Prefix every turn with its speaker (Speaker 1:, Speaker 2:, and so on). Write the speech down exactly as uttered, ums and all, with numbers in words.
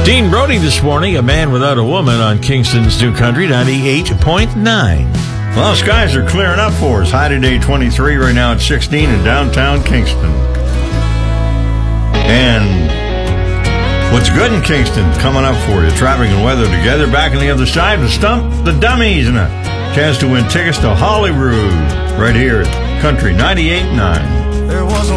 Speaker 1: Dean Brody this morning, A Man Without a Woman on Kingston's New Country ninety-eight point nine.
Speaker 2: Well, skies are clearing up for us. High today twenty-three, right now it's sixteen in downtown Kingston. And what's good in Kingston coming up for you? Traffic and weather together. Back on the other side to Stump the Dummies and a chance to win tickets to Holyrood right here at Country ninety-eight point nine.
Speaker 3: There was